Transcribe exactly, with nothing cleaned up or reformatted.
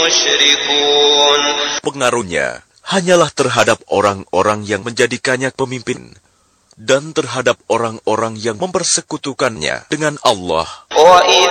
Pengaruhnya hanyalah terhadap orang-orang yang menjadikannya pemimpin dan terhadap orang-orang yang mempersekutukannya dengan Allah.